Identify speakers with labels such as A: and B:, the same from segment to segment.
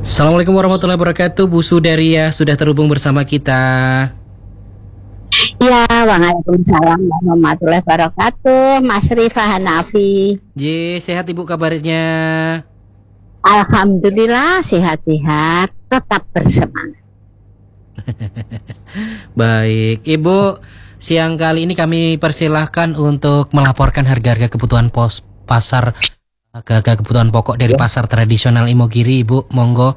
A: Assalamualaikum warahmatullahi wabarakatuh. Bu Sudaria sudah terhubung bersama kita.
B: Ya, waalaikumsalam warahmatullahi wabarakatuh. Mas Rifa Hanafi.
A: Sehat Ibu kabarnya?
B: Alhamdulillah sehat-sehat, tetap bersemangat.
A: Baik, Ibu. Siang kali ini kami persilahkan untuk melaporkan harga-harga kebutuhan pasar, harga kebutuhan pokok dari pasar tradisional Imogiri, Ibu. Monggo.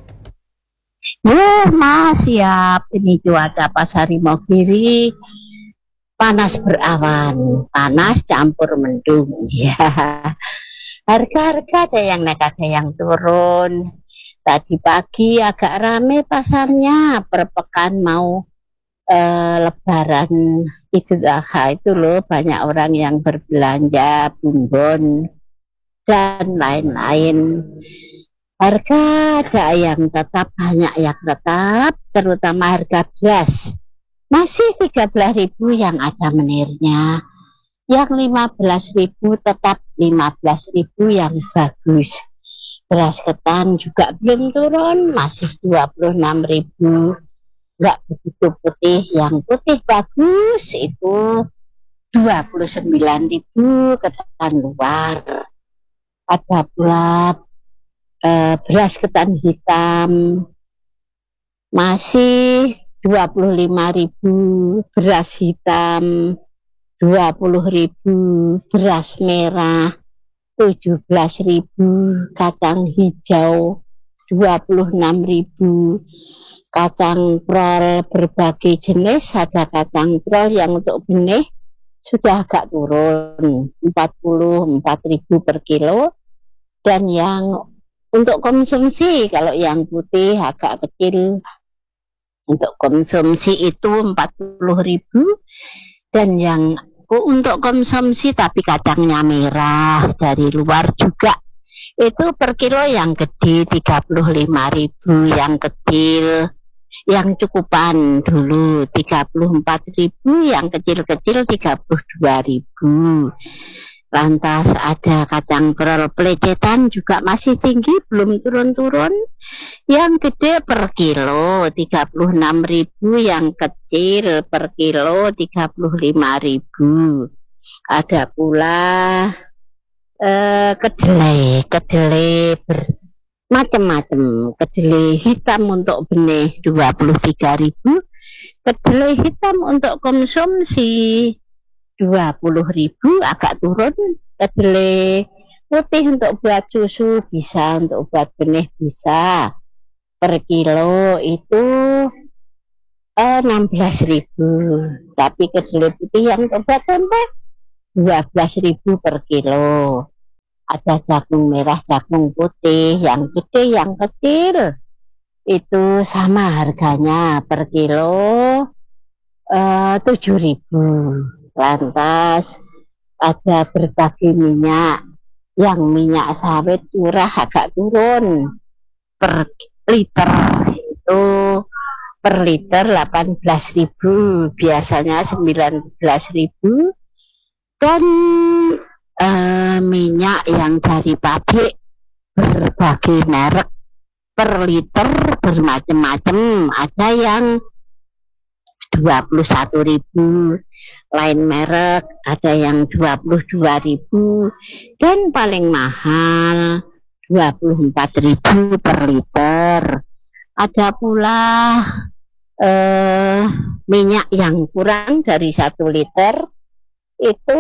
B: Mas, siap. Ini cuaca pasar Imogiri panas berawan, panas campur mendung. Ya, harga-harga ada yang naik, ada yang turun. Tadi pagi agak rame pasarnya, per pekan mau Lebaran Idul Adha itu loh, banyak orang yang berbelanja bumbon dan lain-lain. Harga ada yang tetap, banyak yang tetap, terutama harga beras masih 13.000 yang ada menirnya, yang 15.000 tetap 15.000 yang bagus. Beras ketan juga belum turun, masih 26.000, nggak begitu putih. Yang putih bagus itu 29.000 ketan luar. Ada pula beras ketan hitam masih 25.000, beras hitam 20.000, beras merah 17.000, kacang hijau 26.000, kacang prol berbagai jenis. Ada kacang prol yang untuk benih sudah agak turun 44.000 per kilo, dan yang untuk konsumsi, kalau yang putih agak kecil, untuk konsumsi itu 40.000, dan yang untuk konsumsi tapi kacangnya merah dari luar juga itu per kilo, yang gede 35.000, yang kecil, yang cukupan dulu 34.000, yang kecil-kecil 32.000. Lantas ada kacang prol pelecetan juga masih tinggi, belum turun-turun. Yang gede per kilo 36.000, yang kecil per kilo 35.000. Ada pula kedelai macam-macam. Kedelai hitam untuk benih 23.000, kedelai hitam untuk konsumsi 20.000, agak turun. Kedelai putih untuk buat susu bisa, untuk buat benih bisa, per kilo itu 16.000. Tapi kedelai putih yang buat tempe 12.000 per kilo. Ada jagung merah, jagung putih, yang gede, yang kecil itu sama harganya, per kilo 7.000. Lantas ada berbagai minyak, yang minyak sawit curah agak turun, per liter itu per liter 18.000, biasanya 19.000. Dan minyak yang dari pabrik berbagai merek per liter bermacam-macam, ada yang 21.000, lain merek ada yang 22.000, dan paling mahal 24.000 per liter. Ada pula minyak yang kurang dari 1 liter itu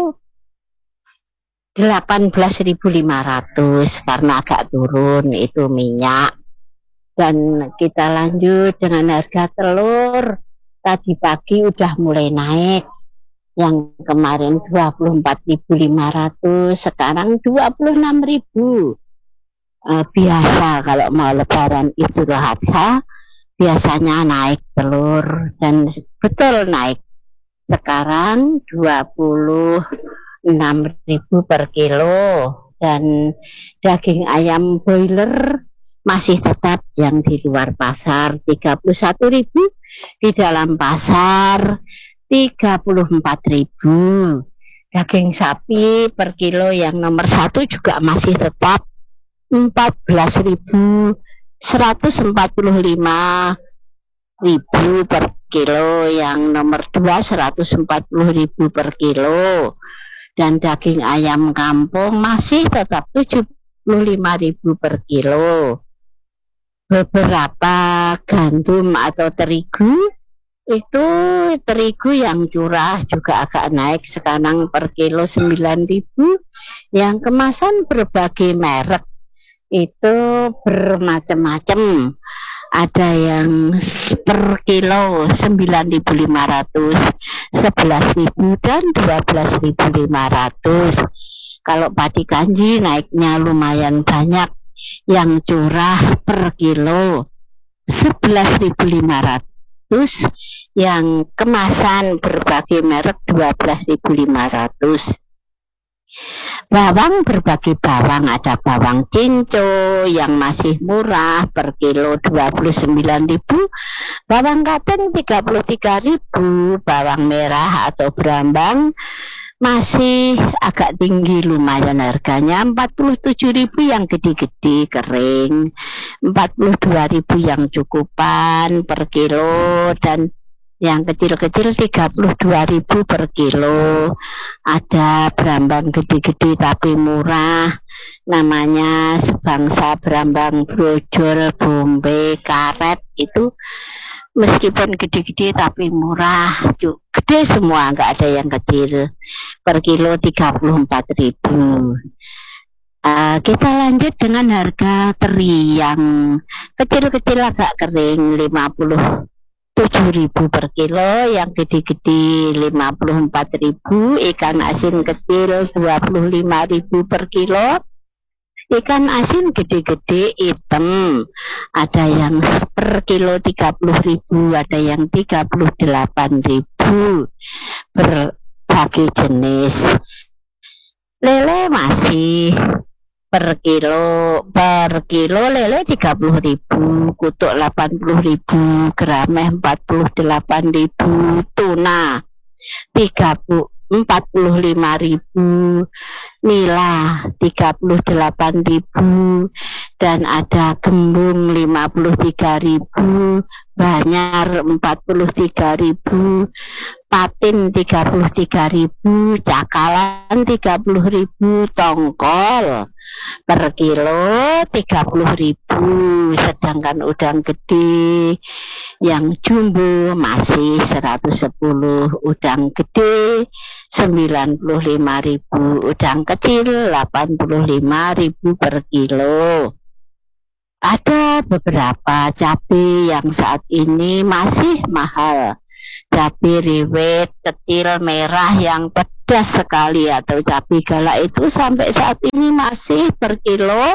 B: 18.500 karena agak turun itu minyak. Dan kita lanjut dengan harga telur. Tadi pagi udah mulai naik, yang kemarin 24.500, sekarang 26.000. Biasa kalau mau lebaran Idul Adha biasanya naik telur, dan betul naik. Sekarang 26.000 per kilo. Dan daging ayam broiler masih tetap yang di luar pasar 31.000, di dalam pasar 34.000. Daging sapi per kilo yang nomor 1 juga masih tetap 14.000, 145.000 per kilo, yang nomor 2 140.000 per kilo, dan daging ayam kampung masih tetap 75.000 per kilo. Beberapa gandum atau terigu, itu terigu yang curah juga agak naik, sekarang per kilo 9.000. Yang kemasan berbagai merek itu bermacam-macam, ada yang per kilo 9.500, 11.000 dan 12.500. Kalau padi kanji naiknya lumayan banyak, yang curah per kilo 11.500, yang kemasan berbagai merek 12.500. Bawang berbagai bawang, ada bawang cinco yang masih murah per kilo 29.000, bawang kateng 33.000, bawang merah atau brambang masih agak tinggi lumayan harganya, 47.000 yang gede-gede kering, 42.000 yang cukupan per kilo, dan yang kecil-kecil 32.000 per kilo. Ada brambang gede-gede tapi murah, namanya sebangsa brambang brojol, bombay, karet, itu meskipun gede-gede tapi murah, gede semua, nggak ada yang kecil, per kilo 34.000. Kita lanjut dengan harga teri yang kecil-kecil agak kering 57.000 per kilo, yang gede-gede 54.000, ikan asin kecil 25.000 per kilo, ikan asin gede-gede hitam ada yang per kilo 30.000, ada yang 38.000, berbagai jenis. Lele masih per kilo lele 30.000, kutuk 80.000, grameh 48.000, tuna 45.000, nila 38.000, dan ada gembung 53.000, banyar 43.000, patin 33.000, cakalan 30.000, tongkol per kilo 30.000, sedangkan udang gede yang jumbo masih 110, udang gede 95.000, udang kecil 85.000 per kilo. Ada beberapa cabai yang saat ini masih mahal, cabai rawit kecil merah yang pedas sekali atau cabai galak itu sampai saat ini masih per kilo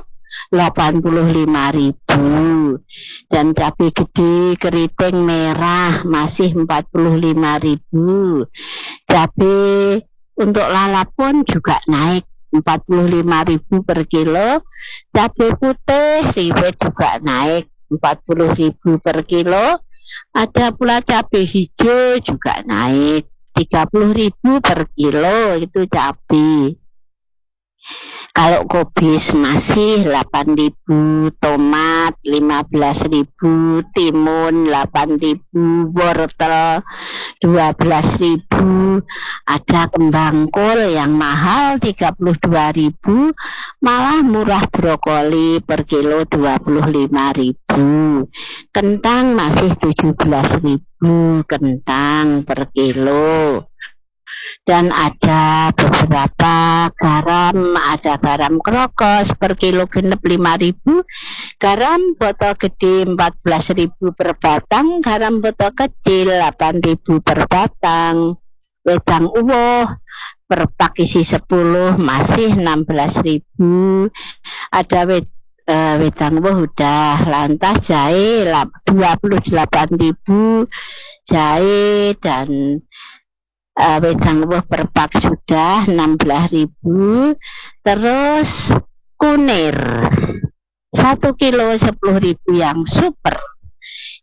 B: 85.000, dan cabai gede keriting merah masih 45.000. Cabai untuk lalapun juga naik 45.000 per kilo, cabai putih rawit juga naik 40.000 per kilo, ada pula cabai hijau juga naik 30.000 per kilo, itu cabai. Kalau kobis masih 8.000, tomat 15.000, timun 8.000, wortel 12.000, ada kembang kol yang mahal 32.000, malah murah brokoli per kilo 25.000, kentang masih 17.000 kentang per kilo. Dan ada beberapa garam, ada garam krokos per kilo genep 5.000, garam botol gede 14.000 per batang, garam botol kecil 8.000 per batang. Wedang uwoh per pak isi 10 masih 16.000. Ada wedang uwoh udah, lantas jahe 28.000, jahe dan wedang uwoh per pak sudah 16.000. Terus kunir 1 kilo 10.000 yang super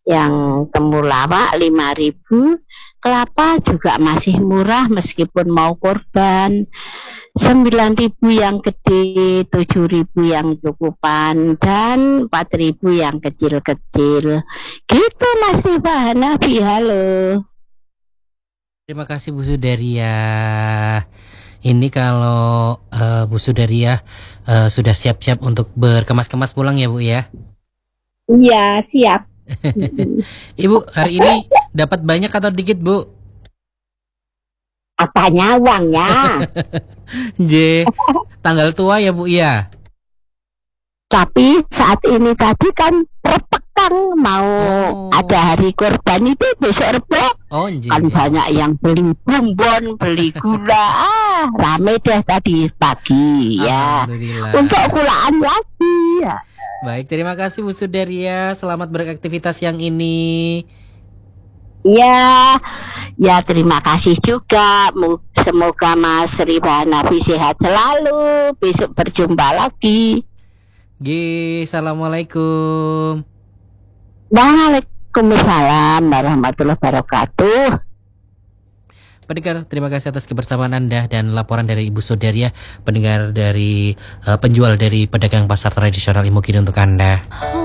B: yang temulawak 5.000, kelapa juga masih murah meskipun mau korban. 9.000 yang gede, 7.000 yang cukupan, dan 4.000 yang kecil-kecil. Gitu Mas Tifa Hanafi, halo.
A: Terima kasih Bu Sudaria. Ini kalau Bu Sudaria sudah siap-siap untuk berkemas-kemas pulang ya Bu ya.
B: Iya, siap.
A: Ibu hari ini dapat banyak atau dikit Bu?
B: Apanya uangnya?
A: J, tanggal tua ya Bu ya.
B: Tapi saat ini tadi kan perpekan mau ada hari korban itu besok Rebo.
A: Oh,
B: Kan banyak yang beli bumbon, beli gula. Rame deh tadi pagi ya. Untuk kulaan lagi ya.
A: Baik, terima kasih Bu Sudaria. Selamat beraktivitas yang ini.
B: Ya, ya terima kasih juga. Semoga Mas Riba Hanafi sehat selalu. Besok berjumpa lagi.
A: Assalamualaikum.
B: Waalaikumsalam warahmatullahi wabarakatuh.
A: Pendengar, terima kasih atas kebersamaan Anda dan laporan dari Ibu Sudaria, pendengar dari penjual dari pedagang pasar tradisional Imogiri untuk Anda.